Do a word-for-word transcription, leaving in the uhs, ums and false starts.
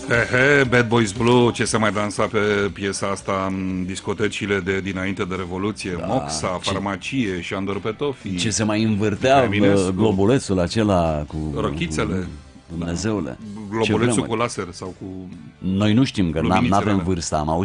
He, he, Bad Boys Blue, ce se mai dansa pe piesa asta în discotecile de dinainte de Revoluție, da, Moxa, ce, Farmacie, Șandor Petofi. Ce se mai învârtea globulețul acela cu rochițele. Dumnezeule. Da. Globulețul cu laser sau cu... Noi nu știm, că nu avem vârsta, am auzit